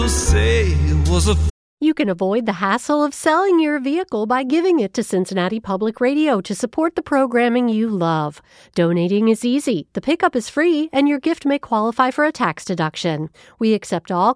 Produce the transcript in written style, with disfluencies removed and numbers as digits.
say it was a You can avoid the hassle of selling your vehicle by giving it to Cincinnati Public Radio to support the programming you love. Donating is easy, the pickup is free, and your gift may qualify for a tax deduction. We accept all